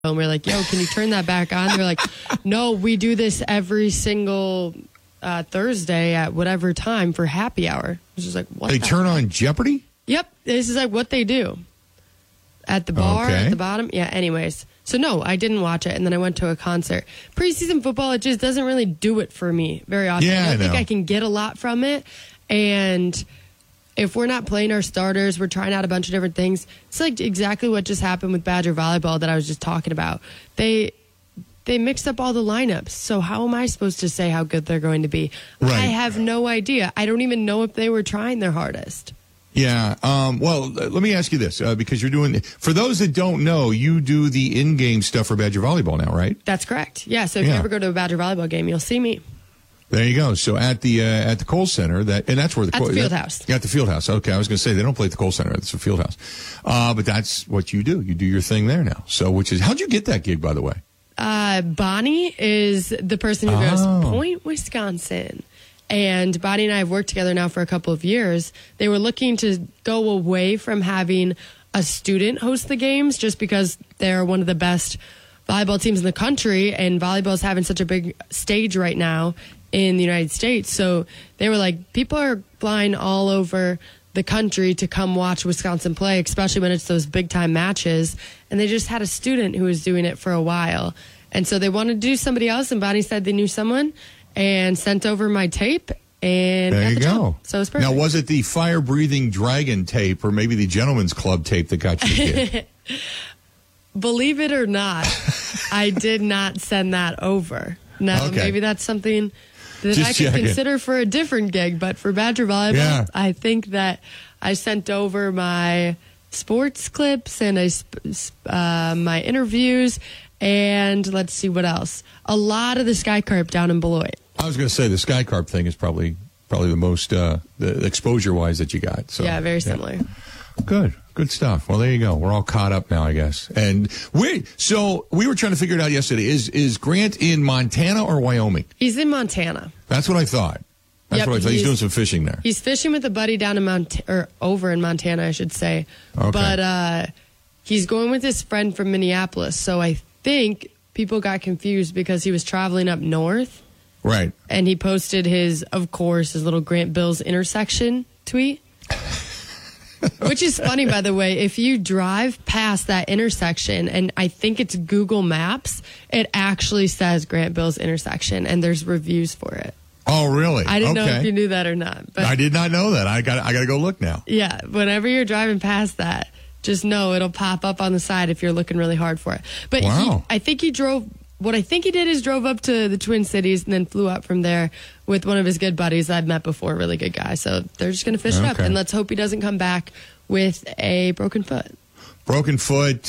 And we're like, yo, can you turn that back on? They're like, no, we do this every single Thursday at whatever time for happy hour. It's just like, what? They turn on Jeopardy? Yep. This is like what they do at the bar, at the bottom. Yeah. Anyways. So no, I didn't watch it. And then I went to a concert. Preseason football, it just doesn't really do it for me very often. Yeah, I don't think I can get a lot from it. And if we're not playing our starters, we're trying out a bunch of different things. It's like exactly what just happened with Badger volleyball that I was just talking about. They mixed up all the lineups. So how am I supposed to say how good they're going to be? Right. I have no idea. I don't even know if they were trying their hardest. Yeah. Well, let me ask you this, because you're doing, for those that don't know, you do the in-game stuff for Badger volleyball now, right? That's correct. Yeah. So if you ever go to a Badger volleyball game, you'll see me. There you go. So at the Kohl Center, and that's where the field house. At the field house. Okay, I was going to say they don't play at the Kohl Center. It's a field house, but that's what you do. You do your thing there now. So, how'd you get that gig, by the way? Bonnie is the person who goes Point, Wisconsin, and Bonnie and I have worked together now for a couple of years. They were looking to go away from having a student host the games, just because they're one of the best volleyball teams in the country, and volleyball is having such a big stage right now in the United States. So they were like, people are flying all over the country to come watch Wisconsin play, especially when it's those big time matches. And they just had a student who was doing it for a while. And so they wanted to do somebody else. And Bonnie said they knew someone and sent over my tape. And there you go. Job. So it was perfect. Now, was it the fire breathing dragon tape or maybe the Gentleman's Club tape that got you the gig? Believe it or not, I did not send that over. Now, maybe that's something that I could consider for a different gig, but for Badger volleyball, I think that I sent over my sports clips and my interviews, and let's see what else. A lot of the Sky Carp down in Beloit. I was going to say the Sky Carp thing is probably the most the exposure-wise that you got. So yeah, very similar. Good stuff. Well, there you go. We're all caught up now, I guess. And so we were trying to figure it out yesterday. Is Grant in Montana or Wyoming? He's in Montana. That's what I thought. That's what I thought. He's doing some fishing there. He's fishing with a buddy down in over in Montana, I should say. Okay. But he's going with his friend from Minneapolis. So I think people got confused because he was traveling up north. Right. And he posted his little Grant Bills intersection tweet. Which is funny, by the way. If you drive past that intersection, and I think it's Google Maps, it actually says Grant Bills intersection, and there's reviews for it. Oh, really? I didn't know if you knew that or not. But I did not know that. I got to go look now. Yeah, whenever you're driving past that, just know it'll pop up on the side if you're looking really hard for it. But I think he drove. What I think he did is drove up to the Twin Cities and then flew up from there with one of his good buddies I've met before, really good guy. So they're just going to fish it up, and let's hope he doesn't come back with a broken foot. Broken foot,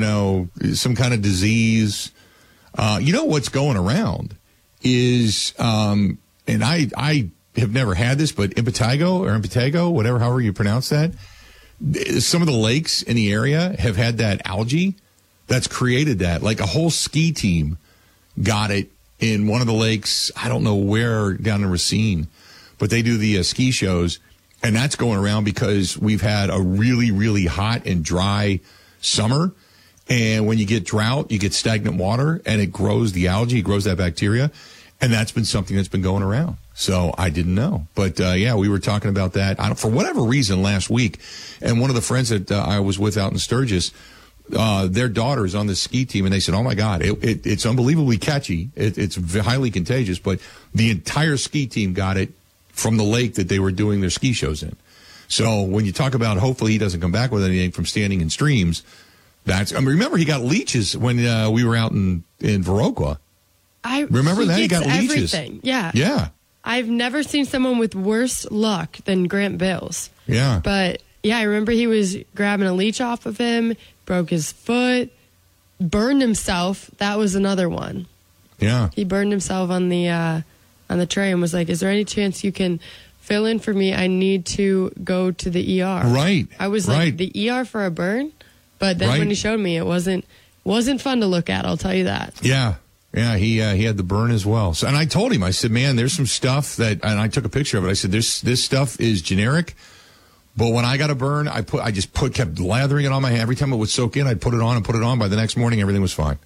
some kind of disease. What's going around is, and I have never had this, but impetigo, however you pronounce that, some of the lakes in the area have had that algae that's created that. Like a whole ski team got it in one of the lakes, I don't know where, down in Racine, but they do the ski shows, and that's going around because we've had a really, really hot and dry summer, and when you get drought, you get stagnant water, and it grows the algae, it grows that bacteria, and that's been something that's been going around. So I didn't know. But, we were talking about that for whatever reason last week, and one of the friends that I was with out in Sturgis, their daughter's on the ski team, and they said, oh, my God, it's unbelievably catchy. It's highly contagious, but the entire ski team got it from the lake that they were doing their ski shows in. So when you talk about hopefully he doesn't come back with anything from standing in streams, remember he got leeches when we were out in Viroqua. Remember that? He got leeches. Everything. Yeah. Yeah. I've never seen someone with worse luck than Grant Bills. Yeah. But, I remember he was grabbing a leech off of him, broke his foot, burned himself. That was another one. Yeah. He burned himself on the tray and was like, is there any chance you can fill in for me? I need to go to the ER. Right. I was like, the ER for a burn? But then when he showed me, it wasn't fun to look at, I'll tell you that. Yeah. Yeah, he had the burn as well. So, and I told him, I said, man, there's some stuff and I took a picture of it. I said, this stuff is generic, But when I got a burn, I kept lathering it on my hand. Every time it would soak in, I'd put it on and put it on. By the next morning, everything was fine.